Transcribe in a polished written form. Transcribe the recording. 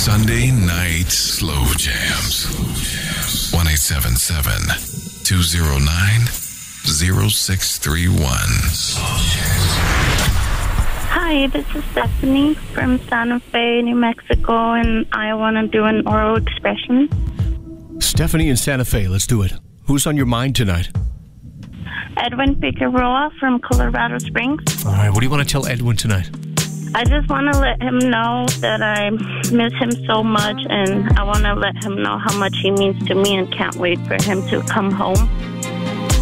Sunday night slow jams. 1-877-209-0631. Hi, this is Stephanie from Santa Fe, New Mexico, and I want to do an oral expression. Stephanie in Santa Fe, let's do it. Who's on your mind tonight? Edwin Figueroa from Colorado Springs. All right, what do you want to tell Edwin tonight? I just want to let him know that I miss him so much, and I want to let him know how much he means to me and can't wait for him to come home.